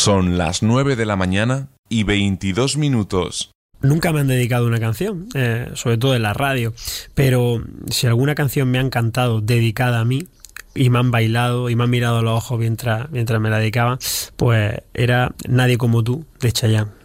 Son las 9 de la mañana y 22 minutos. Nunca me han dedicado una canción, sobre todo en la radio, pero si alguna canción me ha encantado dedicada a mí y me han bailado y me han mirado a los ojos mientras me la dedicaban, pues era Nadie como tú, de Chayanne.